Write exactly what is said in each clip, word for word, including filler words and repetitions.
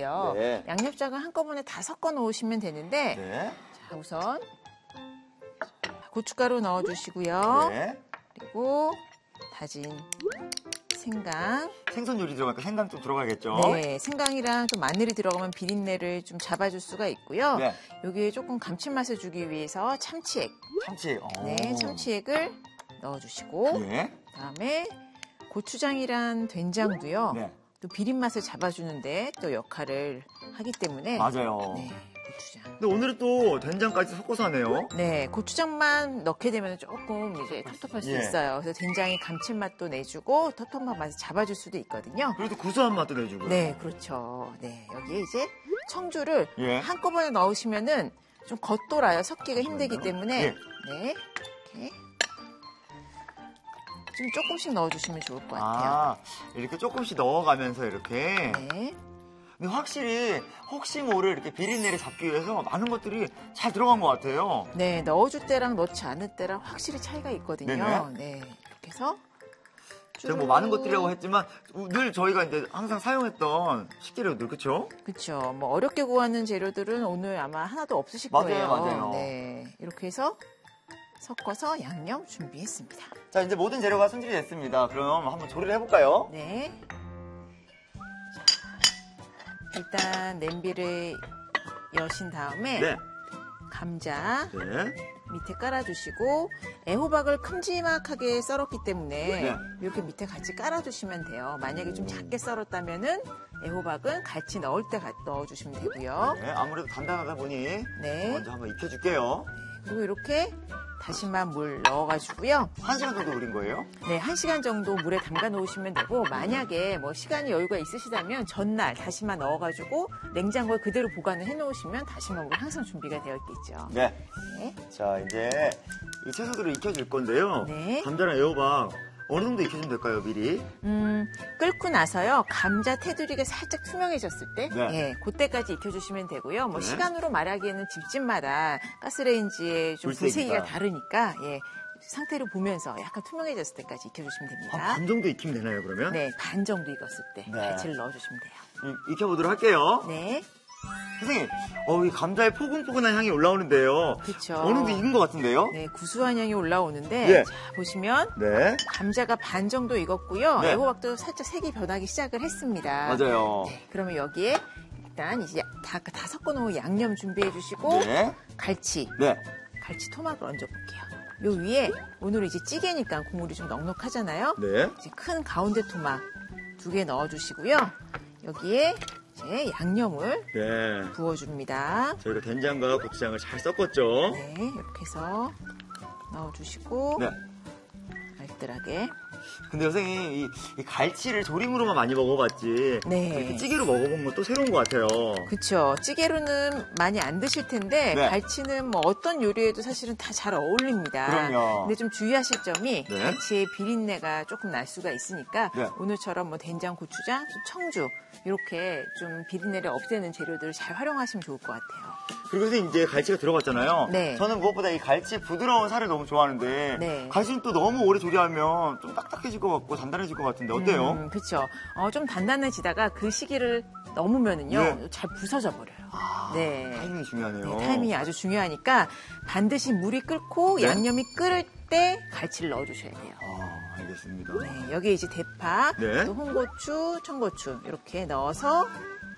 있어요. 네. 양념장을 한꺼번에 다 섞어 놓으시면 되는데 네. 자, 우선 고춧가루 넣어주시고요. 네. 그리고 다진 생강. 생선 요리 들어가니까 생강 좀 들어가겠죠? 네, 생강이랑 또 마늘이 들어가면 비린내를 좀 잡아줄 수가 있고요. 네. 여기에 조금 감칠맛을 주기 위해서 참치액. 참치. 오. 네, 참치액을 넣어주시고 네. 그다음에 고추장이랑 된장도요. 네. 또 비린 맛을 잡아주는데 또 역할을 하기 때문에 맞아요. 네, 고추장. 근데 오늘은 또 된장까지 섞어서 하네요. 네, 고추장만 넣게 되면 조금 이제 텁텁할 수 예. 있어요. 그래서 된장이 감칠맛도 내주고 텁텁한 맛을 잡아줄 수도 있거든요. 그래도 구수한 맛도 내주고. 네, 그렇죠. 네, 여기에 이제 청주를 예. 한꺼번에 넣으시면은 좀 겉돌아요. 섞기가 힘들기 때문에 예. 네, 이렇게 좀 조금씩 넣어주시면 좋을 것 같아요. 아, 이렇게 조금씩 넣어가면서 이렇게. 네. 근데 확실히 혹시 모를 이렇게 비린내를 잡기 위해서 많은 것들이 잘 들어간 것 같아요. 네, 넣어줄 때랑 넣지 않을 때랑 확실히 차이가 있거든요. 네네. 네, 이렇게 해서 제가 뭐 많은 것들이라고 했지만 늘 저희가 이제 항상 사용했던 식재료들, 그렇죠? 그렇죠. 뭐 어렵게 구하는 재료들은 오늘 아마 하나도 없으실 맞아요, 거예요. 맞아요. 네, 이렇게 해서 섞어서 양념 준비했습니다. 자, 이제 모든 재료가 손질이 됐습니다. 그럼 한번 조리를 해볼까요? 네. 자, 일단 냄비를 여신 다음에 네. 감자 네. 밑에 깔아주시고 애호박을 큼지막하게 썰었기 때문에 네. 이렇게 밑에 같이 깔아주시면 돼요. 만약에 좀 작게 썰었다면은 애호박은 같이 넣을 때 같이 넣어주시면 되고요. 네, 아무래도 간단하다 보니 네. 먼저 한번 익혀줄게요. 그리고 이렇게 다시마 물 넣어가지고요. 한 시간 정도 우린 거예요? 네, 한 시간 정도 물에 담가 놓으시면 되고 만약에 뭐 시간이 여유가 있으시다면 전날 다시마 넣어가지고 냉장고에 그대로 보관을 해놓으시면 다시마 물이 항상 준비가 되어 있겠죠. 네. 네. 자, 이제 이 채소들을 익혀줄 건데요. 네. 감자랑 애호박 어느 정도 익혀주면 될까요, 미리? 음, 끓고 나서요. 감자 테두리가 살짝 투명해졌을 때, 네. 예, 그때까지 익혀주시면 되고요. 뭐 네. 시간으로 말하기에는 집집마다 가스레인지의 좀 불세기가. 불세기가 다르니까, 예, 상태를 보면서 약간 투명해졌을 때까지 익혀주시면 됩니다. 한 반 정도 익히면 되나요, 그러면? 네, 반 정도 익었을 때 네. 갈치를 넣어주시면 돼요. 이- 익혀보도록 할게요. 네, 선생님, 어, 이 감자의 포근포근한 향이 올라오는데요. 그렇죠. 어느 정도 익은 것 같은데요? 네, 구수한 향이 올라오는데, 예. 자, 보시면 네. 감자가 반 정도 익었고요. 네. 애호박도 살짝 색이 변하기 시작을 했습니다. 맞아요. 네, 그러면 여기에 일단 이제 다, 다 섞어놓은 양념 준비해 주시고 네. 갈치, 네. 갈치 토막을 얹어볼게요. 요 위에 오늘은 이제 찌개니까 국물이 좀 넉넉하잖아요. 네. 이제 큰 가운데 토막 두 개 넣어주시고요. 여기에 이제 양념을 네. 부어줍니다. 저희가 된장과 고추장을 잘 섞었죠? 네, 이렇게 해서 넣어주시고 네. 알뜰하게. 근데 선생님, 이, 이 갈치를 조림으로만 많이 먹어봤지. 네. 이렇게 찌개로 먹어본 건 또 새로운 것 같아요. 그렇죠. 찌개로는 많이 안 드실 텐데 네. 갈치는 뭐 어떤 요리에도 사실은 다 잘 어울립니다. 그럼요. 근데 좀 주의하실 점이 네. 갈치의 비린내가 조금 날 수가 있으니까 네. 오늘처럼 뭐 된장, 고추장, 좀 청주 이렇게 좀 비린내를 없애는 재료들을 잘 활용하시면 좋을 것 같아요. 그리고 선생님, 이제 갈치가 들어갔잖아요. 네. 저는 무엇보다 이 갈치 부드러운 살을 너무 좋아하는데 네. 갈치는 또 너무 오래 조리하면 좀 딱딱해질 것 같고 단단해질 것 같은데 어때요? 음, 그렇죠. 어, 좀 단단해지다가 그 시기를 넘으면은요 네. 잘 부서져 버려요. 아, 네. 타이밍이 중요하네요. 네, 타이밍이 아주 중요하니까 반드시 물이 끓고 네. 양념이 끓을 때 갈치를 넣어주셔야 돼요. 아, 알겠습니다. 네, 여기에 이제 대파, 네. 또 홍고추, 청고추 이렇게 넣어서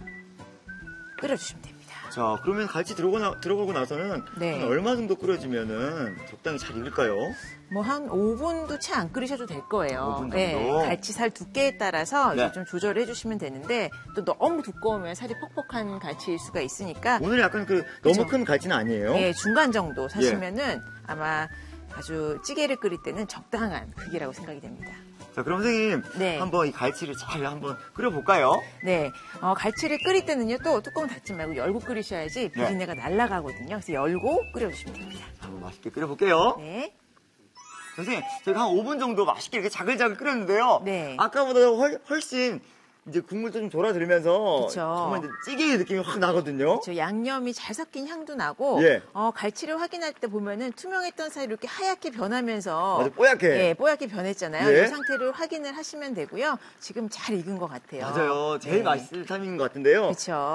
끓여주시면 됩니다. 자, 그러면 갈치 들어가고, 나, 들어가고 나서는 네. 한 얼마 정도 끓여주면은 적당히 잘 익을까요? 뭐 한 오 분도 채 안 끓이셔도 될 거예요. 오 분 정도? 네, 갈치 살 두께에 따라서 네. 이제 좀 조절해 주시면 되는데 또 너무 두꺼우면 살이 퍽퍽한 갈치일 수가 있으니까 오늘 약간 그 너무 그쵸. 큰 갈치는 아니에요? 네, 중간 정도 사시면은 아마 아주 찌개를 끓일 때는 적당한 크기라고 생각이 됩니다. 자, 그럼 선생님 네. 한번 이 갈치를 잘 한번 끓여볼까요? 네, 어, 갈치를 끓일 때는요 또 뚜껑 닫지 말고 열고 끓이셔야지 비린내가 날아가거든요. 그래서 열고 끓여주시면 됩니다. 한번 맛있게 끓여볼게요. 네, 선생님, 저희가 한 오 분 정도 맛있게 이렇게 자글자글 끓였는데요. 네. 아까보다 훨, 훨씬 이제 국물도 좀 졸아들면서 그쵸. 정말 이제 찌개의 느낌이 확 나거든요. 저 양념이 잘 섞인 향도 나고 예. 어, 갈치를 확인할 때 보면은 투명했던 살이 이렇게 하얗게 변하면서 맞아, 뽀얗게. 예, 뽀얗게 변했잖아요. 예. 이 상태를 확인을 하시면 되고요. 지금 잘 익은 것 같아요. 맞아요. 제일 네. 맛있을 타이밍인 것 같은데요. 그렇죠.